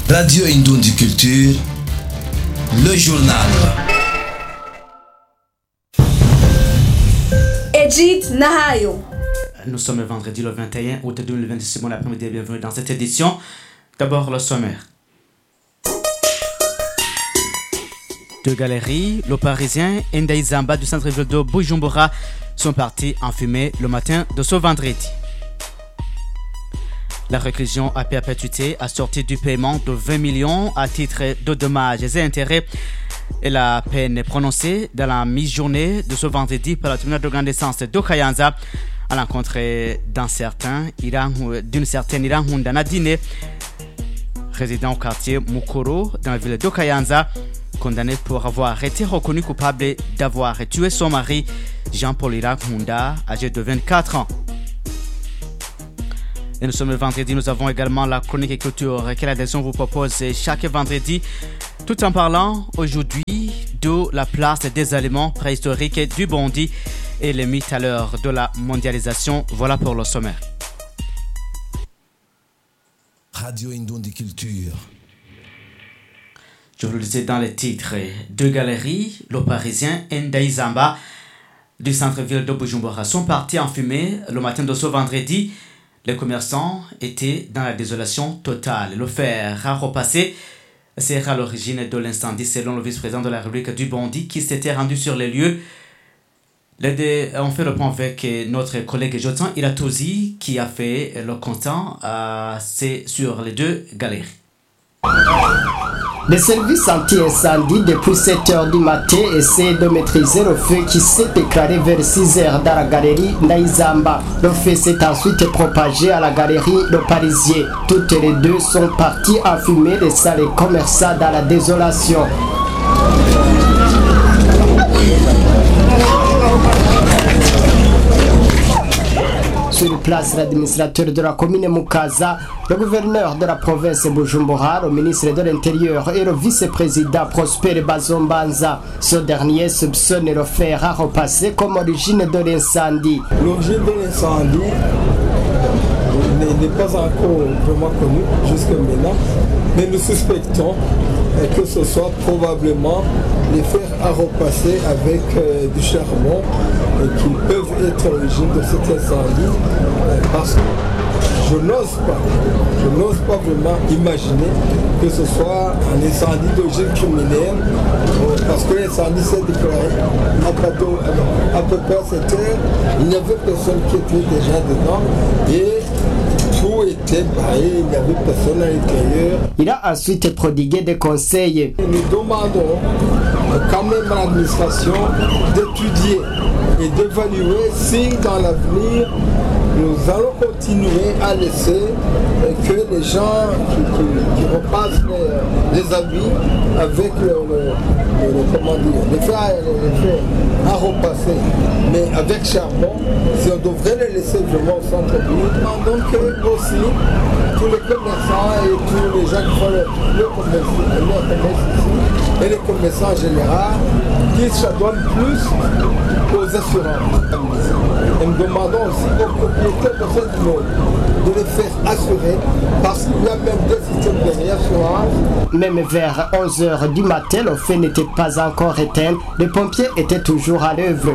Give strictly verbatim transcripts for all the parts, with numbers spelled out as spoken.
Radio Indoundi Culture, le journal. Edith Nahayo. Nous sommes le vendredi le vingt et un août deux mille vingt-six. Bon après-midi et bienvenue dans cette édition. D'abord le sommaire. Deux galeries, le Parisien et Ndaïzamba du centre-ville de Bujumbura sont partis en fumée le matin de ce vendredi. La réclusion à perpétuité a sorti du paiement de vingt millions à titre de dommages et intérêts. Et la peine est prononcée dans la mi-journée de ce vendredi par le tribunal de grande instance de Kayanza à l'encontre d'un certain Iran, d'une certaine Iran Hundana Dine, résident au quartier Mukoro dans la ville de Kayanza, condamné pour avoir été reconnu coupable d'avoir tué son mari Jean-Paul Irak Hunda, âgé de vingt-quatre ans. Et nous sommes le vendredi, nous avons également la chronique et culture que la direction vous propose chaque vendredi, tout en parlant aujourd'hui de la place des aliments préhistoriques du Bondi et les mythes à l'heure de la mondialisation. Voilà pour le sommaire. Radio Indoundi Culture. Je vous le disais dans les titres, deux galeries, le Parisien et Ndaïzamba du centre-ville de Bujumbura sont partis en fumée le matin de ce vendredi. Les commerçants étaient dans la désolation totale. Le fer a repassé. C'est à l'origine de l'incendie selon le vice-président de la République du Bondi qui s'était rendu sur les lieux. Les deux, on fait le point avec notre collègue Jotan Iratouzi qui a fait le constat euh, c'est sur les deux galeries. Les services anti-incendie depuis sept heures du matin essaient de maîtriser le feu qui s'est déclaré vers six heures dans la galerie Ndaïzamba. Le feu s'est ensuite propagé à la galerie Le Parisien. Toutes les deux sont parties en fumée, laissant les commerçants dans la désolation. Sur place, l'administrateur de la commune Mukaza, le gouverneur de la province Bujumbura, le ministre de l'Intérieur et le vice-président Prosper Bazombanza. Ce dernier soupçonne le fer à repasser comme origine de l'incendie. L'origine de l'incendie n'est pas encore vraiment connue jusqu'à maintenant, mais nous suspectons que ce soit probablement les fers à repasser avec euh, du charbon euh, qui peuvent être l'origine de cet incendie euh, parce que je n'ose pas, je n'ose pas vraiment imaginer que ce soit un incendie d'origine criminelle euh, parce que l'incendie s'est déclaré à, à peu près à cette heure, il n'y avait personne qui était déjà dedans et tout était barré, il n'y avait personne à l'intérieur. Il a ensuite prodigué des conseils. Nous demandons quand même à l'administration d'étudier et d'évaluer si dans l'avenir nous allons continuer à laisser que les gens qui, qui, qui repassent les, les habits avec le, le, le, le, comment dire, les fers, les fers à repasser, mais avec charbon, si on devrait les laisser vraiment au centre-ville. Nous demandons que aussi tous les commerçants et tous les gens qui font le, le commerce, le commerce ici, et les commerçants en général, qu'ils s'adonnent plus aux assurances. Et nous demandons aussi aux propriétaires de cette immeuble de les faire assurer parce qu'il y a même des systèmes de réassurance. Même vers onze heures du matin, le feu n'était pas encore éteint. Les pompiers étaient toujours à l'œuvre.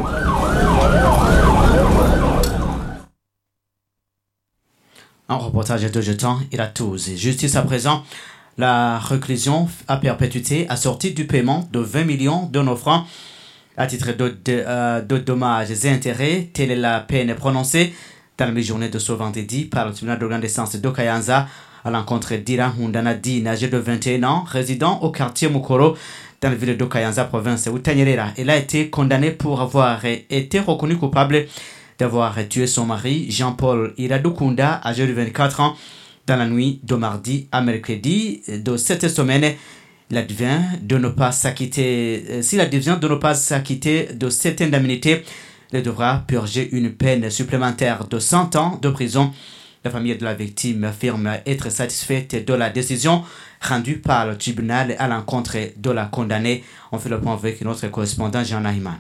Un reportage de Jetan Iratouzi. Justice à présent, la réclusion à perpétuité a sorti du paiement de vingt millions de nos francs à titre de, de, euh, de dommages et intérêts. Telle est la peine prononcée dans la mi-journée de ce vendredi par le tribunal de grande instance de Kayanza à l'encontre d'Iran Hundana Dine, âgé de vingt et un ans, résident au quartier Mukoro dans la ville de Kayanza, province Utanyerera. Il a été condamné pour avoir été reconnu coupable d'avoir tué son mari Jean-Paul Iradukunda, âgé de vingt-quatre ans, dans la nuit de mardi à mercredi de cette semaine. Il advient de ne pas s'acquitter, s'il advient de ne pas s'acquitter de cette indemnité, il devra purger une peine supplémentaire de cent ans de prison. La famille de la victime affirme être satisfaite de la décision rendue par le tribunal à l'encontre de la condamnée. On fait le point avec notre correspondant Jean Nahiman.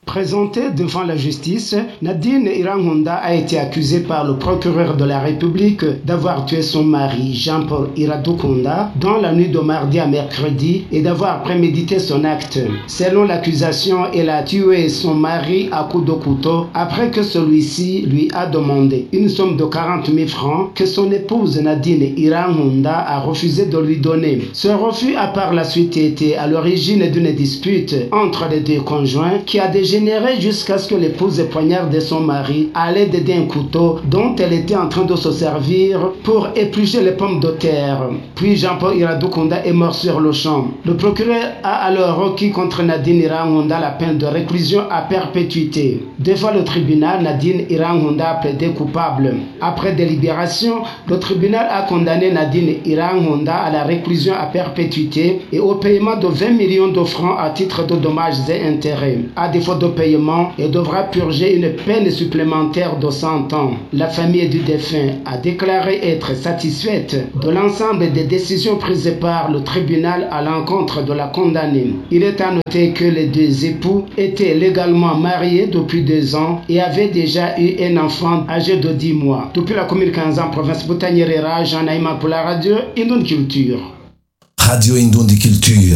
Présentée devant la justice, Nadine Irankunda a été accusée par le procureur de la République d'avoir tué son mari, Jean-Paul Iradukunda, dans la nuit de mardi à mercredi et d'avoir prémédité son acte. Selon l'accusation, elle a tué son mari à coups de couteau après que celui-ci lui a demandé une somme de quarante mille francs que son épouse Nadine Irankunda a refusé de lui donner. Ce refus a par la suite été à l'origine d'une dispute entre les deux conjoints qui a dégénéré jusqu'à ce que l'épouse poignarde son mari à l'aide d'un couteau dont elle était en train de se servir pour éplucher les pommes de terre. Puis Jean-Paul Iradukunda est mort sur le champ. Le procureur a alors requis contre Nadine Irankunda la peine de réclusion à perpétuité. Devant le tribunal, Nadine Irankunda a plaidé coupable. Après délibération, le tribunal a condamné Nadine Irankunda à la réclusion à perpétuité et au paiement de vingt millions de francs à titre de dommages et intérêts. À défaut de paiement, elle devra purger une peine supplémentaire de cent ans. La famille du défunt a déclaré être satisfaite de l'ensemble des décisions prises par le tribunal à l'encontre de la condamnée. Il est à noter que les deux époux étaient légalement mariés depuis deux ans et avaient déjà eu un enfant âgé de dix mois. Depuis la commune Kanzan, province Boutaniérera, Jean Naïma pour la radio Indon Culture. Radio Indon Culture.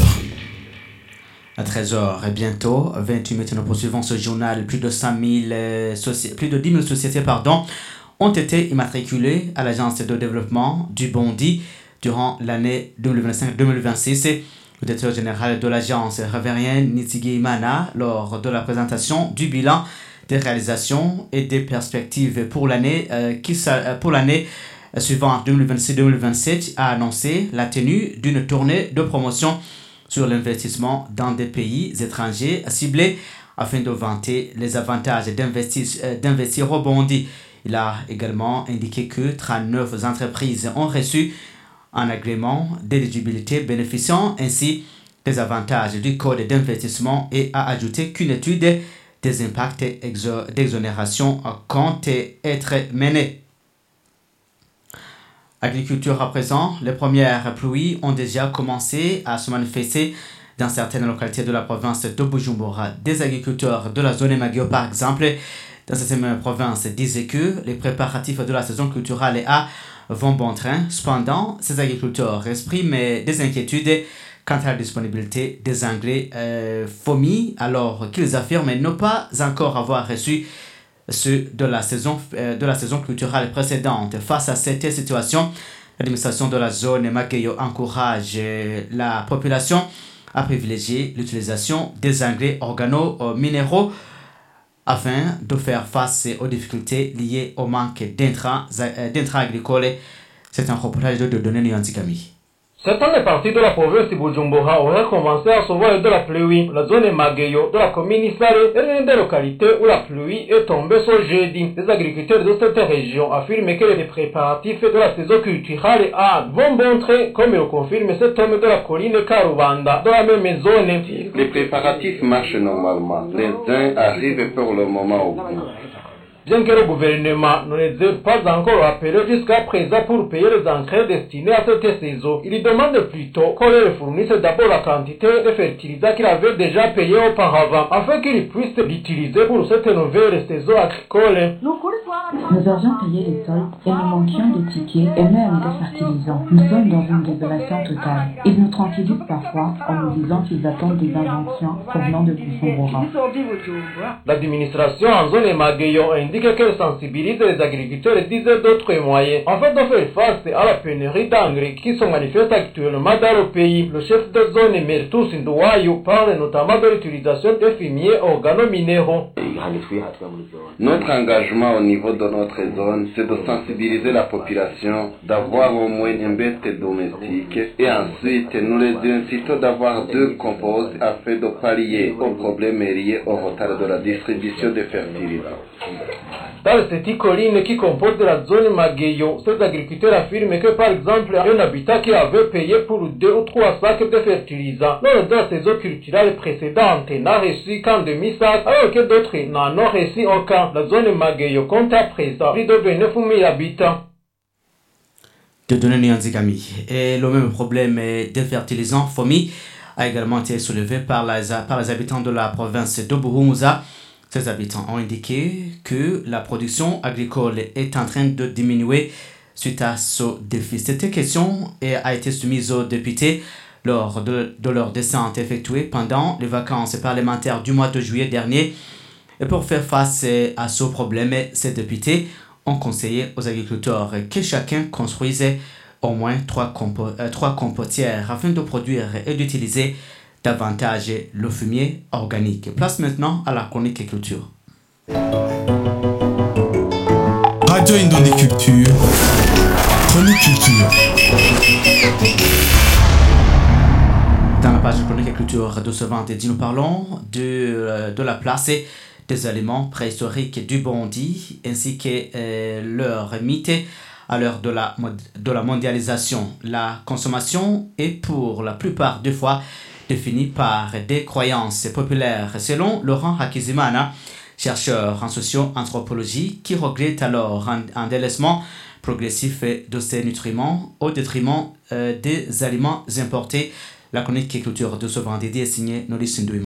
À treize heures et bientôt, vingt-huit minutes, nous poursuivons ce journal. Plus de cent mille, euh, soci... plus de dix mille sociétés pardon, ont été immatriculées à l'Agence de développement du Bondi durant l'année deux mille vingt-cinq deux mille vingt-six. Le directeur général de l'agence, Révérien Nitigi Imana, lors de la présentation du bilan des réalisations et des perspectives pour l'année, euh, qui, pour l'année suivante deux mille vingt-six deux mille vingt-sept, a annoncé la tenue d'une tournée de promotion sur l'investissement dans des pays étrangers ciblés afin de vanter les avantages d'investir, d'investir au Bondi. Il a également indiqué que trente-neuf entreprises ont reçu un agrément d'éligibilité bénéficiant ainsi des avantages du code d'investissement et a ajouté qu'une étude des impacts d'exonération compte être menée. Agriculture à présent, les premières pluies ont déjà commencé à se manifester dans certaines localités de la province de Bujumbura. Des agriculteurs de la zone Magio, par exemple, dans cette même province, disaient que les préparatifs de la saison culturelle A vont bon train. Cependant, ces agriculteurs expriment des inquiétudes quant à la disponibilité des engrais euh, F O M I, alors qu'ils affirment ne pas encore avoir reçu ceux de la saison euh, de la saison culturelle précédente. Face à cette situation, l'administration de la zone Magueyo encourage euh, la population à privilégier l'utilisation des engrais organo-minéraux afin de faire face aux difficultés liées au manque d'intrants, euh, d'intrants agricoles. C'est un reportage de Donné Nyanzikami. Certaines parties de la province de Bujumbura auraient commencé à recevoir de la pluie. La zone Magueyo de la commune Isare est l'une des localités où la pluie est tombée ce jeudi. Les agriculteurs de cette région affirment que les préparatifs de la saison culturelle A vont bon train, comme le confirme cet homme de la colline Karubanda, dans la même zone. Les préparatifs marchent normalement. Les uns arrivent pour le moment au bout. Bien que le gouvernement ne les ait pas encore appelés jusqu'à présent pour payer les engrais destinés à cette saison, il demande plutôt qu'on leur fournisse d'abord la quantité de fertilisants qu'il avait déjà payé auparavant, afin qu'ils puissent l'utiliser pour cette nouvelle saison agricole. Nous avions payé les sols et nous manquions de tickets et même des fertilisants. Nous sommes dans une désolation totale. Ils nous tranquillisent parfois en nous disant qu'ils attendent des inventions provenant de Bujumbura. L'administration en zone Magueyo indique qu'elle sensibilise les agriculteurs et disent d'autres moyens afin de faire face à la pénurie d'engrais qui se manifeste actuellement dans le pays. Le chef de zone Mertus Ndouayou parle notamment de l'utilisation des fumiers organo-minéraux. Notre engagement au niveau de notre zone, c'est de sensibiliser la population, d'avoir au moins un bête domestique et ensuite nous les incitons d'avoir deux composes afin de pallier aux problèmes liés au retard de la distribution des fertilisants. Dans cette colline qui compose la zone Magueyo, ces agriculteurs affirment que par exemple un habitat qui avait payé pour deux ou trois sacs de fertilisants lors de la saison culturelle précédente n'a reçu qu'un demi-sac, alors que d'autres n'en ont reçu aucun. La zone Magueyo compte à présent plus de vingt-neuf mille habitants. De donner Nyanzikami. Et le même problème des fertilisants F O M I a également été soulevée par, la, par les habitants de la province de Buhumuza. Ces habitants ont indiqué que la production agricole est en train de diminuer suite à ce défi. Cette question a été soumise aux députés lors de, de leur descente effectuée pendant les vacances parlementaires du mois de juillet dernier. Et pour faire face à ce problème, ces députés ont conseillé aux agriculteurs que chacun construisait au moins trois, compo- euh, trois compostières afin de produire et d'utiliser davantage le fumier organique. Place maintenant à la chronique et culture. Radio Indondi Culture. Chronique culture. Dans la page de chronique et culture de ce vendredi, nous parlons de, euh, de la place des aliments préhistoriques du Burundi ainsi que euh, leur mythe à l'heure de la, de la mondialisation. La consommation est pour la plupart du fois définie par des croyances populaires. Selon Laurent Hakizimana, chercheur en socio-anthropologie, qui regrette alors un, un délaissement progressif de ces nutriments au détriment euh, des aliments importés. La chronique et culture de ce vendredi est signée Nolis Ndouima.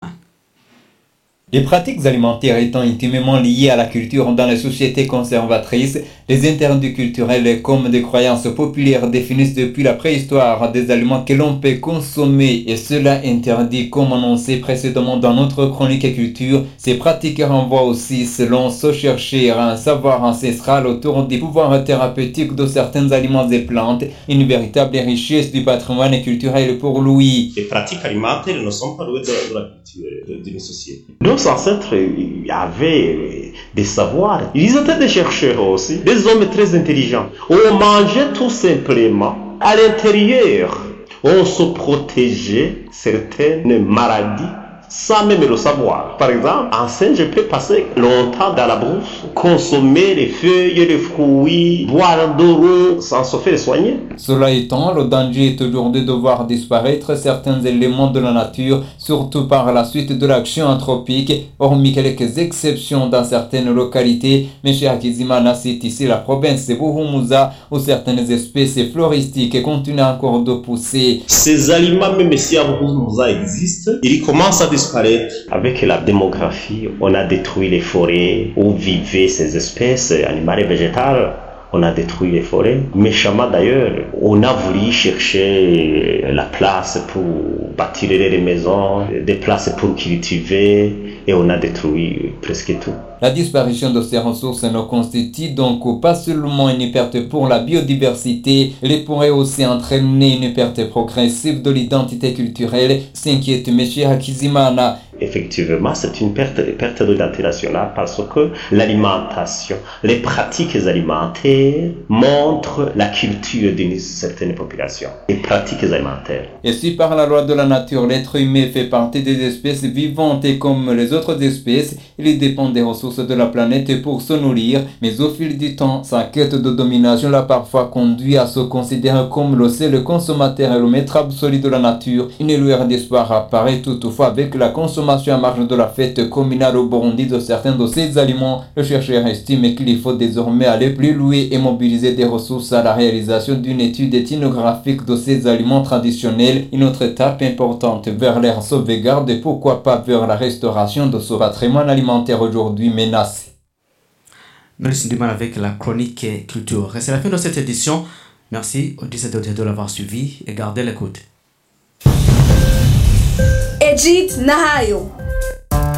Les pratiques alimentaires étant intimement liées à la culture dans les sociétés conservatrices, les interdits culturels comme des croyances populaires définissent depuis la préhistoire des aliments que l'on peut consommer et cela interdit comme annoncé précédemment dans notre chronique et culture. Ces pratiques renvoient aussi, selon ce chercheur, à un savoir ancestral autour des pouvoirs thérapeutiques de certains aliments et plantes, une véritable richesse du patrimoine culturel pour lui. Les pratiques alimentaires ne sont pas douées de, de la culture d'une société. Nos ancêtres avaient des savoirs, ils étaient des chercheurs aussi, des hommes très intelligents. On mangeait tout simplement à l'intérieur. On se protégeait certaines maladies sans même le savoir. Par exemple, en scène, je peux passer longtemps dans la brousse, consommer les feuilles, les fruits, boire de l'eau sans se faire soigner. Cela étant, le danger est aujourd'hui de voir disparaître certains éléments de la nature, surtout par la suite de l'action anthropique, hormis quelques exceptions dans certaines localités. M. Hakizimana cite ici la province de Buhumuza, où certaines espèces floristiques continuent encore de pousser. Ces aliments, même si à Buhumuza existent, ils commencent à disparaître. Avec la démographie, on a détruit les forêts où vivaient ces espèces animales et végétales. On a détruit les forêts. Méchamment d'ailleurs, on a voulu chercher la place pour bâtir les maisons, des places pour cultiver, et on a détruit presque tout. La disparition de ces ressources ne constitue donc pas seulement une perte pour la biodiversité, elle pourrait aussi entraîner une perte progressive de l'identité culturelle, s'inquiète M. Hakizimana. Effectivement, c'est une perte, perte de l'identité nationale parce que l'alimentation, les pratiques alimentaires montrent la culture d'une certaine population. Les pratiques alimentaires. Et si par la loi de la nature, l'être humain fait partie des espèces vivantes et comme les autres espèces, il dépend des ressources de la planète pour se nourrir, mais au fil du temps, sa quête de domination l'a parfois conduit à se considérer comme le seul consommateur et le maître absolu de la nature. Une lueur d'espoir apparaît toutefois avec la consommation à marge de la fête communale au Burundi de certains de ces aliments. Le chercheur estime qu'il faut désormais aller plus loin et mobiliser des ressources à la réalisation d'une étude ethnographique de ces aliments traditionnels, une autre étape importante vers leur sauvegarde et pourquoi pas vers la restauration de ce patrimoine alimentaire aujourd'hui menacé. Nous sommes du mal avec la chronique et culture. Et c'est la fin de cette édition. Merci aux dix-sept auditeurs de l'avoir suivi et gardez l'écoute. Edith Nahayo.